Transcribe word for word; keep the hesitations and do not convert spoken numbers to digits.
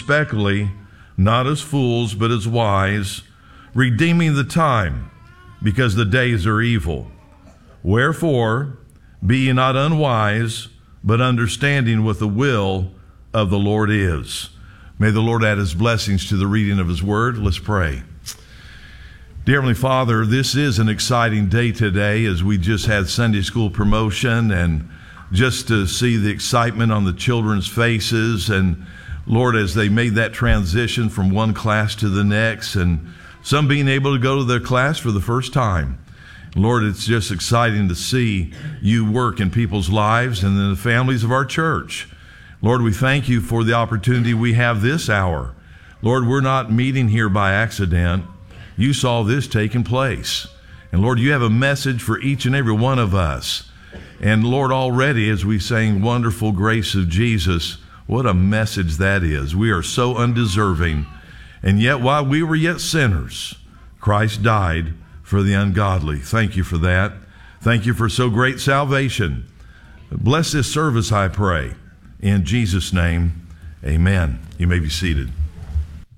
circumspectly, not as fools, but as wise, redeeming the time, because the days are evil. Wherefore, be ye not unwise, but understanding what the will of the Lord is. May the Lord add his blessings to the reading of his word. Let's pray. Dear Heavenly Father, this is an exciting day today as we just had Sunday school promotion, and just to see the excitement on the children's faces, and Lord, as they made that transition from one class to the next, and some being able to go to their class for the first time. Lord, it's just exciting to see you work in people's lives and in the families of our church. Lord, we thank you for the opportunity we have this hour. Lord, we're not meeting here by accident. You saw this taking place. And Lord, you have a message for each and every one of us. And Lord, already as we sang Wonderful Grace of Jesus, what a message that is. We are so undeserving. And yet while we were yet sinners, Christ died for the ungodly. Thank you for that. Thank you for so great salvation. Bless this service, I pray. In Jesus' name, amen. You may be seated.